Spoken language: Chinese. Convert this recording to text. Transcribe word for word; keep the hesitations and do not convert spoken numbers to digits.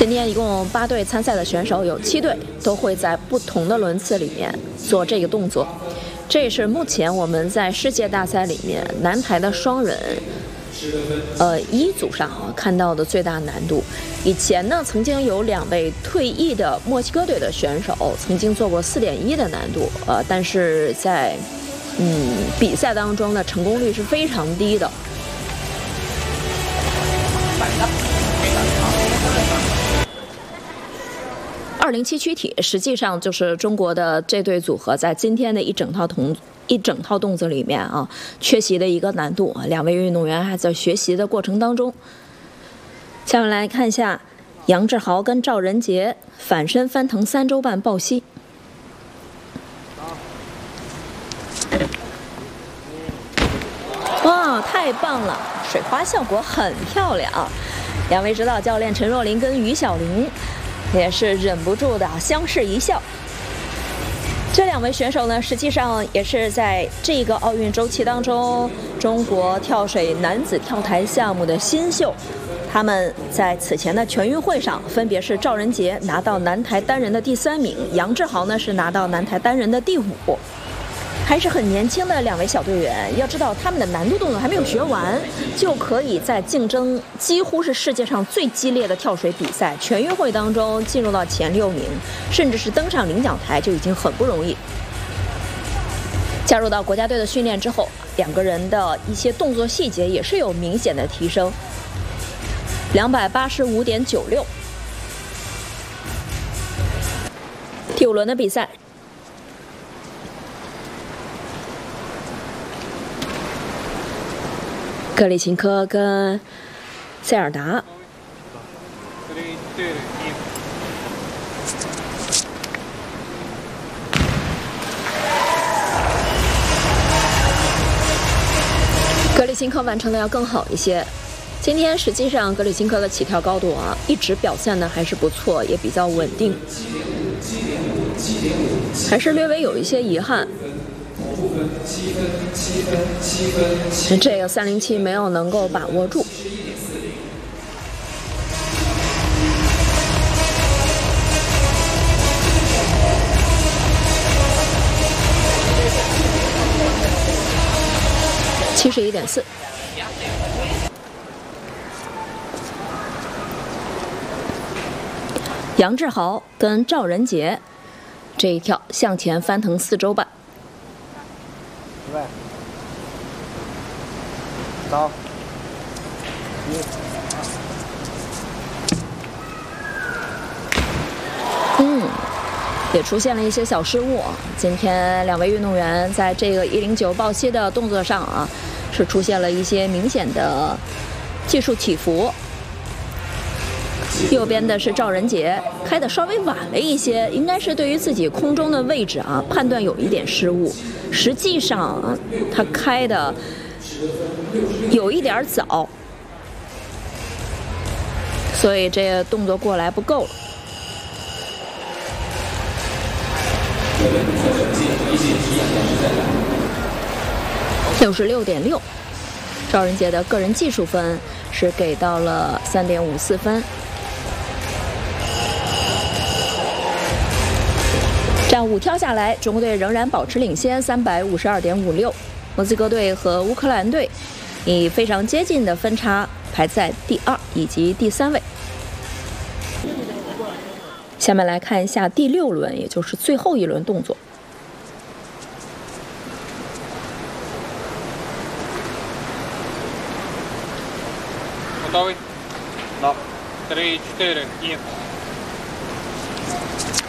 今天一共八队参赛的选手有七队都会在不同的轮次里面做这个动作，这也是目前我们在世界大赛里面男排的双人，呃一组上啊看到的最大难度。以前呢，曾经有两位退役的墨西哥队的选手曾经做过四点一的难度，呃，但是在嗯比赛当中的成功率是非常低的。二零七躯体实际上就是中国的这对组合在今天的一整套同一整套动作里面啊缺席的一个难度，两位运动员还在学习的过程当中。下面来看一下杨志豪跟赵仁杰反身翻腾三周半抱膝。哇，太棒了，水花效果很漂亮。两位指导教练陈若琳跟于晓玲也是忍不住的相视一笑。这两位选手呢，实际上也是在这个奥运周期当中中国跳水男子跳台项目的新秀。他们在此前的全运会上，分别是赵仁杰拿到男台单人的第三名，杨志豪呢是拿到男台单人的第五。还是很年轻的两位小队员，要知道他们的难度动作还没有学完，就可以在竞争几乎是世界上最激烈的跳水比赛全运会当中进入到前六名，甚至是登上领奖台就已经很不容易。加入到国家队的训练之后，两个人的一些动作细节也是有明显的提升。两百八十五点九六。第五轮的比赛。格里琴科跟塞尔达，格里琴科完成的要更好一些。今天实际上格里琴科的起跳高度啊，一直表现的还是不错，也比较稳定，还是略微有一些遗憾。这个三零七没有能够把握住。七十一点四。杨志豪跟赵仁杰这一跳向前翻腾四周半。 对，走，一， 嗯，也出现了一些小失误。今天两位运动员在这个一零九抱膝的动作上啊，是出现了一些明显的技术起伏。右边的是赵仁杰，开的稍微晚了一些，应该是对于自己空中的位置啊判断有一点失误。实际上啊，他开的有一点早，所以这个动作过来不够了。六十六点六，赵仁杰的个人技术分是给到了三点五四分。战五跳下来，中国队仍然保持领先，三百五十二点五六。墨西哥队和乌克兰队以非常接近的分差排在第二以及第三位。下面来看一下第六轮，也就是最后一轮动作。 Готовый? Да. Три, четыре и.